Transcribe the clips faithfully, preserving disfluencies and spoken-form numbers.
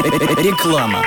Реклама.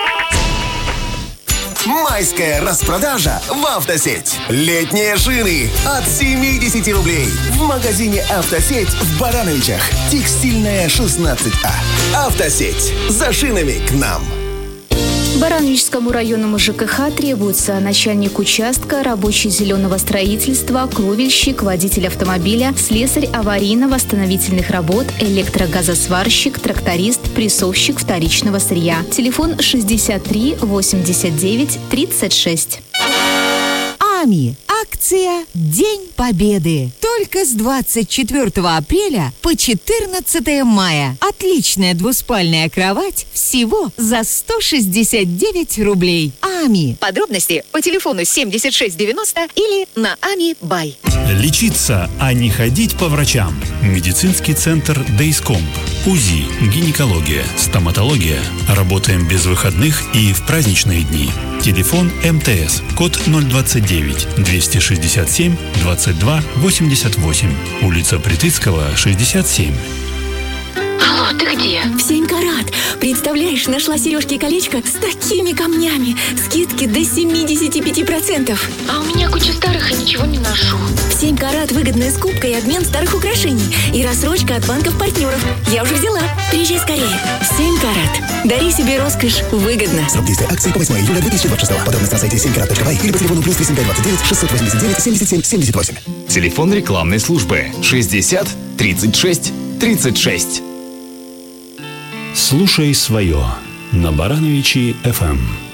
Майская распродажа в «Автосеть». Летние шины от семьдесят рублей. В магазине «Автосеть» в Барановичах. Текстильная, шестнадцать А. «Автосеть». За шинами к нам. Барановичскому районному ЖКХ требуется начальник участка, рабочий зеленого строительства, кровельщик, водитель автомобиля, слесарь аварийно-восстановительных работ, электрогазосварщик, тракторист, прессовщик вторичного сырья. Телефон шестьдесят три восемьдесят девять тридцать шесть. АМИ. Акция «День Победы». Только с двадцать четвёртого апреля по четырнадцатое мая. Отличная двуспальная кровать всего за сто шестьдесят девять рублей. АМИ. Подробности по телефону семьдесят шесть девяносто или на ами бай. Лечиться, а не ходить по врачам. Медицинский центр Дейскомп. УЗИ, гинекология, стоматология. Работаем без выходных и в праздничные дни. Телефон МТС. Код ноль двадцать девять двести шестьдесят семь двадцать два восемьдесят восемь. Улица Притыцкого, шестьдесят семь. Алло, ты где? В семь карат. Представляешь, нашла сережки и колечко с такими камнями. Скидки до семьдесят пять процентов. А у меня куча старых и ничего не ношу. В семь карат выгодная скупка и обмен старых украшений. И рассрочка от банков-партнеров. Я уже взяла. Приезжай скорее. семь карат. Дари себе роскошь выгодно. Срок действия акции по восьмого июля две тысячи двадцать шестого. Подробности на сайте семь карат точка бай или по телефону плюс восемь пять двадцать девять шестьсот восемьдесят девять семьдесят семь семьдесят восемь. Телефон рекламной службы шестьдесят тридцать шесть тридцать шесть. Слушай свое на Барановичи эф эм.